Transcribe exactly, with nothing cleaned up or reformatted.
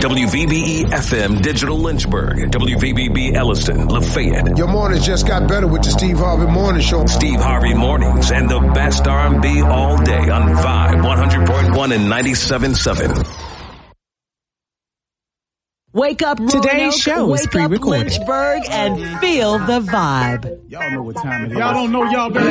W V B E F M Digital Lynchburg, W V B B Elliston, Lafayette. Your mornings just got better with the Steve Harvey Morning Show. Steve Harvey Mornings and the best R and B all day on Vibe one hundred point one and ninety-seven point seven. Wake up, Today's Roanoke, show is wake up pre-recorded. Lynchburg, and feel the vibe. Y'all know what time it is. Y'all don't know y'all better